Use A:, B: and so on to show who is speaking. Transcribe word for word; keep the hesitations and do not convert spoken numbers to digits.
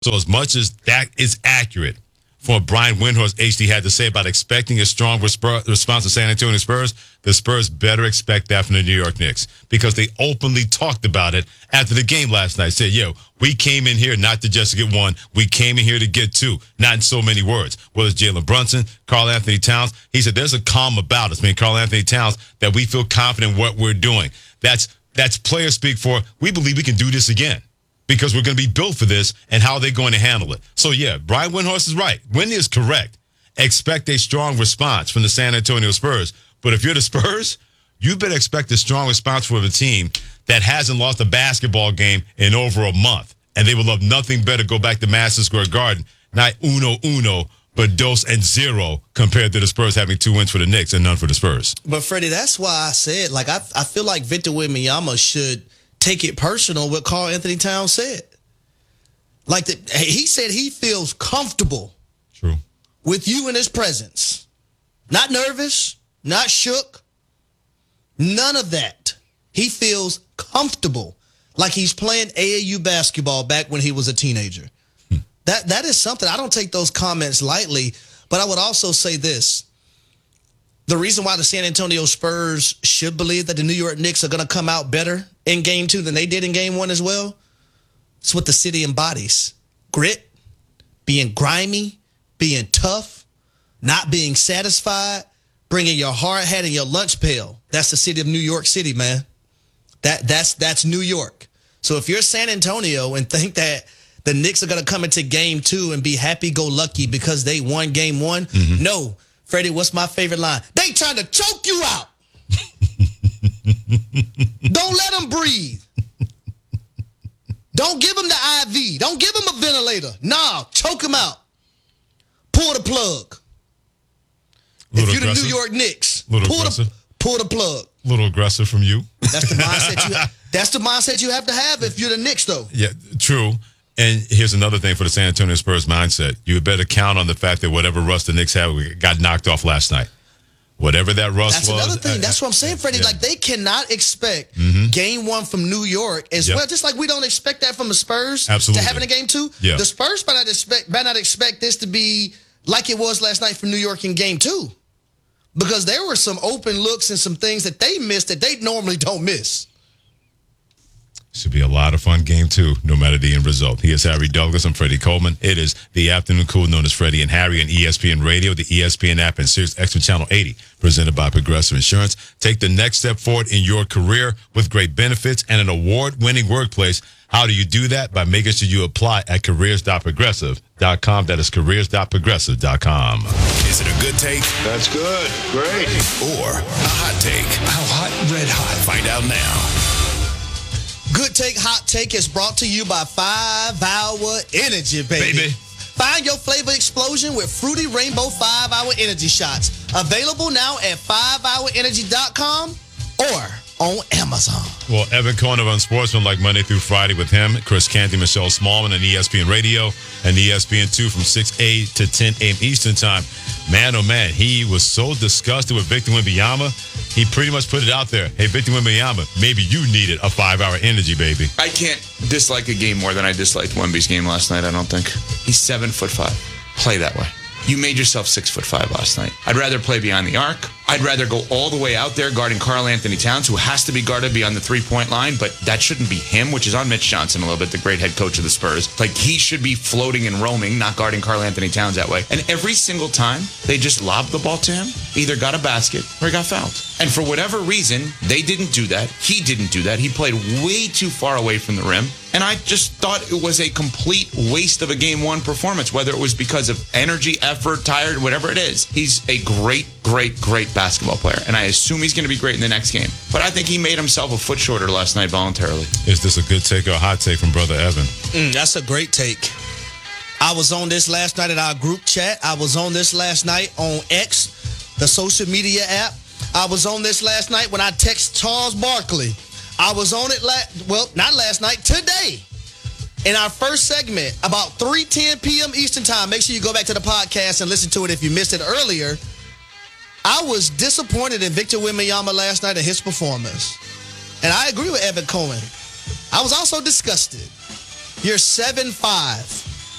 A: So as much as that is accurate for what Brian Windhorst H D had to say about expecting a strong resp- response to San Antonio Spurs, the Spurs better expect that from the New York Knicks because they openly talked about it after the game last night. Said, yo, we came in here not to just get one. We came in here to get two, not in so many words. Whether it's Jalen Brunson, Karl Anthony Towns, he said there's a calm about us, I mean, Karl Anthony Towns, that we feel confident in what we're doing. That's, that's player speak for, we believe we can do this again. Because we're going to be built for this, and how they're going to handle it. So, yeah, Brian Windhorst is right. Wendy is correct. Expect a strong response from the San Antonio Spurs. But if you're the Spurs, you better expect a strong response from a team that hasn't lost a basketball game in over a month. And they will love nothing better go back to Madison Square Garden, not uno uno, but dos and zero compared to the Spurs having two wins for the Knicks and none for the Spurs.
B: But, Freddie, that's why I said, like, I, I feel like Victor Wembanyama should – take it personal what Karl Anthony Towns said. Like the, he said he feels comfortable
A: True.
B: with you in his presence. Not nervous, not shook, none of that. He feels comfortable like he's playing A A U basketball back when he was a teenager. Hmm. That That is something. I don't take those comments lightly, but I would also say this. The reason why the San Antonio Spurs should believe that the New York Knicks are going to come out better in game two than they did in game one as well, it's what the city embodies. Grit, being grimy, being tough, not being satisfied, bringing your hard hat and your lunch pail. That's the city of New York City, man. That That's that's New York. So if you're San Antonio and think that the Knicks are going to come into game two and be happy-go-lucky because they won game one, mm-hmm. no. Freddie, what's my favorite line? They trying to choke you out. Don't let them breathe. Don't give them the I V. Don't give them a ventilator. Nah, choke them out. Pull the plug. Little if you're aggressive. The New York Knicks,
A: Little
B: pull
A: aggressive.
B: the pull the plug.
A: A little aggressive from you.
B: That's the mindset you. That's the mindset you have to have if you're the Knicks, though.
A: Yeah, true. And here's another thing for the San Antonio Spurs mindset. You had better count on the fact that whatever rust the Knicks had got knocked off last night. Whatever that rust
B: That's
A: was.
B: That's another thing. Uh, That's what I'm saying, Freddie. Yeah. Like, they cannot expect mm-hmm. game one from New York as yep. well. Just like we don't expect that from the Spurs
A: Absolutely.
B: to happen in game two.
A: Yeah.
B: The Spurs might not, expect, might not expect this to be like it was last night from New York in game two. Because there were some open looks and some things that they missed that they normally don't miss.
A: Should be a lot of fun game two, no matter the end result. He is Harry Douglas. I'm Freddie Coleman. It is the afternoon cool known as Freddie and Harry on E S P N Radio, the E S P N app, and Sirius X M Channel eighty, presented by Progressive Insurance. Take the next step forward in your career with great benefits and an award-winning workplace. How do you do that? By making sure you apply at careers dot progressive dot com. That is careers dot progressive dot com.
C: Is it a good take?
D: That's good. Great.
C: Or a hot take?
D: How hot? Red hot.
C: Find out now.
B: Good Take, Hot Take is brought to you by five hour Energy, baby.
A: Baby.
B: Find your flavor explosion with Fruity Rainbow five hour Energy Shots. Available now at five hour energy dot com or on Amazon.
A: Well, Evan Cohen of Unsportsman, like Monday through Friday with him, Chris Canty, Michelle Smallman on E S P N Radio and E S P N two from six a.m. to ten a.m. Eastern Time. Man, oh man, he was so disgusted with Victor Wembanyama. He pretty much put it out there. Hey, Victor Wembanyama, maybe you needed a five-hour energy, baby.
E: I can't dislike a game more than I disliked Wemby's game last night, I don't think. He's seven foot five. Play that way. You made yourself six foot five last night. I'd rather play behind the arc. I'd rather go all the way out there guarding Karl Anthony Towns, who has to be guarded beyond the three-point line, but that shouldn't be him, which is on Mitch Johnson a little bit, the great head coach of the Spurs. Like, he should be floating and roaming, not guarding Karl Anthony Towns that way. And every single time they just lobbed the ball to him, either got a basket or he got fouled. And for whatever reason, they didn't do that. He didn't do that. He played way too far away from the rim. And I just thought it was a complete waste of a game one performance, whether it was because of energy, effort, tired, whatever it is. He's a great, great, great basketball player. And I assume he's going to be great in the next game. But I think he made himself a foot shorter last night voluntarily.
A: Is this a good take or a hot take from Brother Evan?
B: Mm, that's a great take. I was on this last night in our group chat. I was on this last night on X, the social media app. I was on this last night when I text Charles Barkley. I was on it, la- well, not last night, today. In our first segment, about three ten p.m. Eastern Time. Make sure you go back to the podcast and listen to it if you missed it earlier. I was disappointed in Victor Wembanyama last night and his performance. And I agree with Evan Cohen. I was also disgusted. You're seven five.